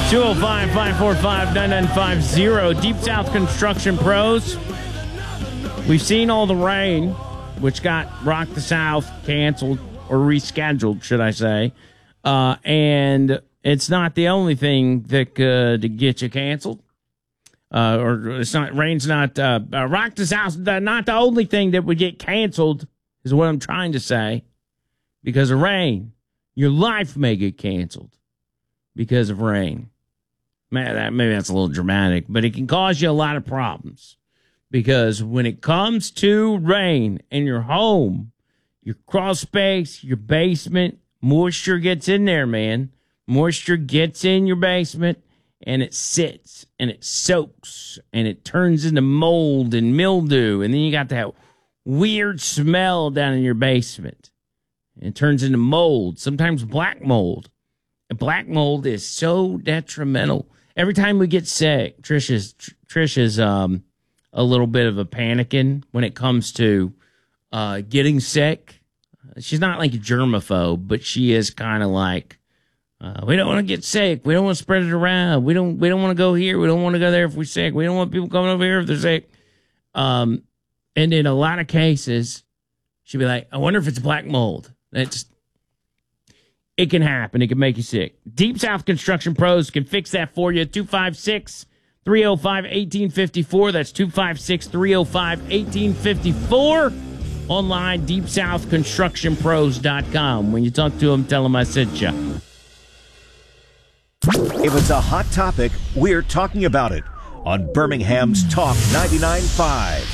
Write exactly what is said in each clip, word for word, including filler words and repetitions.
two oh five, five four five, nine nine five zero. Deep South Construction Pros. We've seen all the rain, which got Rock the South canceled or rescheduled, should I say. Uh, and it's not the only thing that could get you canceled. Uh, or it's not, rain's not, uh, uh, Rock the South, not the only thing that would get canceled, is what I'm trying to say. Because of rain. Your life may get canceled because of rain. Man, that, maybe that's a little dramatic, but it can cause you a lot of problems. Because when it comes to rain in your home, your crawl space, your basement, moisture gets in there, man. Moisture gets in your basement, and it sits, and it soaks, and it turns into mold and mildew, and then you got that weird smell down in your basement. It turns into mold, sometimes black mold. And black mold is so detrimental. Every time we get sick, Trisha's Trisha's um a little bit of a panicking when it comes to uh getting sick. She's not like a germaphobe, but she is kind of like, uh, we don't want to get sick. We don't want to spread it around. We don't we don't want to go here. We don't want to go there if we're sick. We don't want people coming over here if they're sick. Um, and in a lot of cases, she'd be like, I wonder if it's black mold. It's, it can happen. It can make you sick. Deep South Construction Pros can fix that for you. two five six, three oh five, one eight five four. That's two five six, three oh five, one eight five four. Online, deep south construction pros dot com. When you talk to them, tell them I sent you. If it's a hot topic, we're talking about it on Birmingham's Talk ninety-nine point five.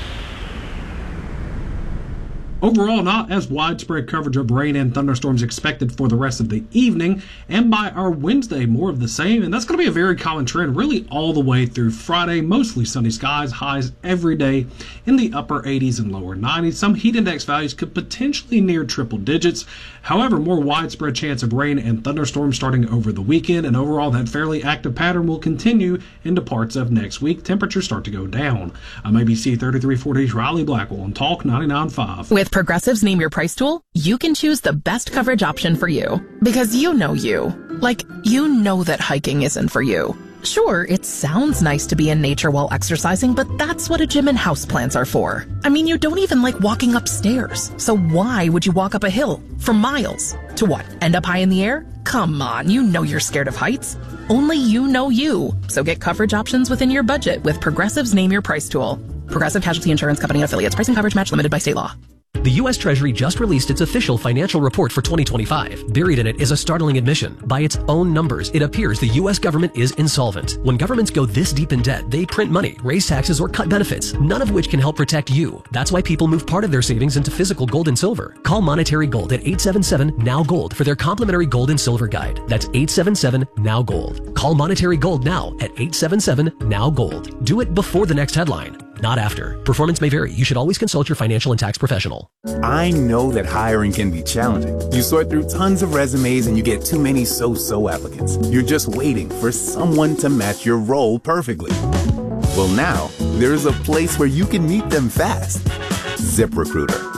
Overall, not as widespread coverage of rain and thunderstorms expected for the rest of the evening. And by our Wednesday, more of the same. And that's going to be a very common trend really all the way through Friday. Mostly sunny skies, highs every day in the upper eighties and lower nineties. Some heat index values could potentially near triple digits. However, more widespread chance of rain and thunderstorms starting over the weekend. And overall, that fairly active pattern will continue into parts of next week. Temperatures start to go down. I'm A B C thirty-three forty's Riley Blackwell on Talk ninety-nine point five. With Progressive's Name Your Price tool, you can choose the best coverage option for you. Because you know you. Like, you know that hiking isn't for you. Sure, it sounds nice to be in nature while exercising, but that's what a gym and houseplants are for. I mean, you don't even like walking upstairs. So why would you walk up a hill for miles? To what, end up high in the air? Come on, you know you're scared of heights. Only you know you. So get coverage options within your budget with Progressive's Name Your Price tool. Progressive Casualty Insurance Company and Affiliates. Price and coverage match limited by state law. The U S Treasury just released its official financial report for twenty twenty-five. Buried in it is a startling admission. By its own numbers, it appears the U S government is insolvent. When governments go this deep in debt, they print money, raise taxes, or cut benefits, none of which can help protect you. That's why people move part of their savings into physical gold and silver. Call Monetary Gold at eight seven seven, N O W Gold for their complimentary gold and silver guide. That's eight seven seven, N O W Gold. Call Monetary Gold now at eight seven seven, N O W Gold. Do it before the next headline, not after. Performance may vary. You should always consult your financial and tax professional. I know that hiring can be challenging. You sort through tons of resumes and you get too many so-so applicants. You're just waiting for someone to match your role perfectly. Well, now there's a place where you can meet them fast. ZipRecruiter.